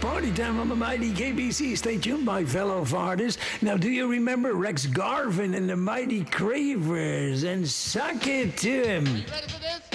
party time on the mighty KBC. Stay tuned, my fellow farters. Now, do you remember Rex Garvin and the Mighty Cravers? And suck it to him. Are you ready for this?